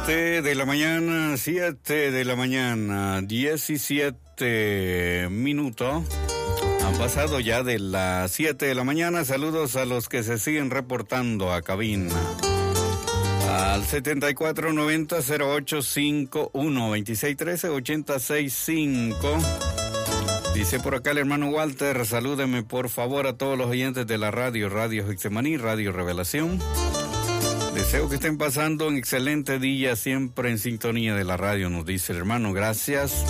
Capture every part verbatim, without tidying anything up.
Siete de la mañana, siete de la mañana, diecisiete minutos. Han pasado ya de las siete de la mañana. Saludos a los que se siguen reportando a cabina. Al setenta y cuatro noventa cero ocho cincuenta y uno veintiséis trece ochenta sesenta y cinco. Dice por acá el hermano Walter, salúdeme por favor a todos los oyentes de la radio, Radio Getsemaní, Radio Revelación. Deseo que estén pasando un excelente día, siempre en sintonía de la radio, nos dice el hermano. Gracias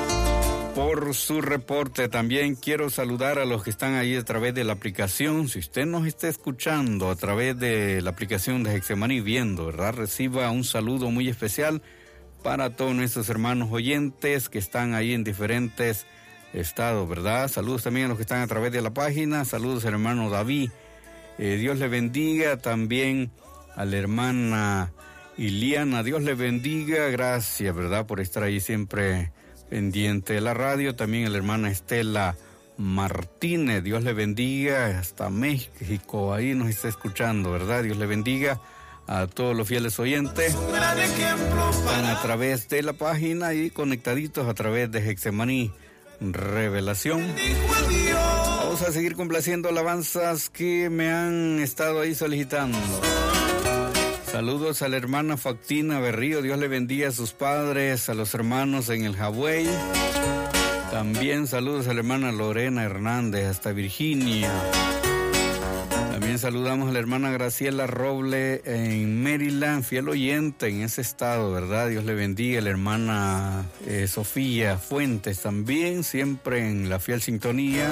por su reporte. También quiero saludar a los que están ahí a través de la aplicación. Si usted nos está escuchando a través de la aplicación de Getsemaní, viendo, ¿verdad? Reciba un saludo muy especial para todos nuestros hermanos oyentes que están ahí en diferentes estados, ¿verdad? Saludos también a los que están a través de la página. Saludos al hermano David. Eh, Dios le bendiga. También a la hermana Iliana, Dios le bendiga, gracias, ¿verdad?, por estar ahí siempre pendiente de la radio. También a la hermana Estela Martínez, Dios le bendiga, hasta México, ahí nos está escuchando, ¿verdad? Dios le bendiga a todos los fieles oyentes. Están a través de la página y conectaditos a través de Getsemaní Revelación. Vamos a seguir complaciendo alabanzas que me han estado ahí solicitando. Saludos a la hermana Factina Berrío, Dios le bendiga a sus padres, a los hermanos en el Hawái. También saludos a la hermana Lorena Hernández hasta Virginia. También saludamos a la hermana Graciela Roble en Maryland, fiel oyente en ese estado, ¿verdad? Dios le bendiga. La hermana eh, Sofía Fuentes también, siempre en la fiel sintonía.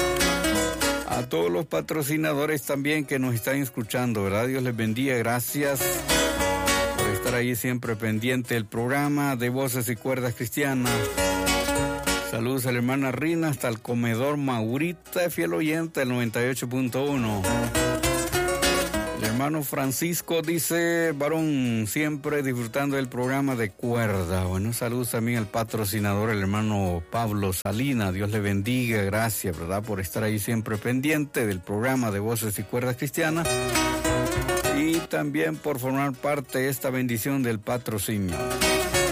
A todos los patrocinadores también que nos están escuchando, ¿verdad? Dios les bendiga, gracias por estar ahí siempre pendiente del programa de Voces y Cuerdas Cristianas. Saludos a la hermana Rina hasta el comedor Maurita, fiel oyente del noventa y ocho punto uno. El hermano Francisco dice, varón, siempre disfrutando del programa de cuerda. Bueno, saludos también al patrocinador, el hermano Pablo Salina. Dios le bendiga, gracias, ¿verdad?, por estar ahí siempre pendiente del programa de Voces y Cuerdas Cristianas. Y también por formar parte de esta bendición del patrocinio.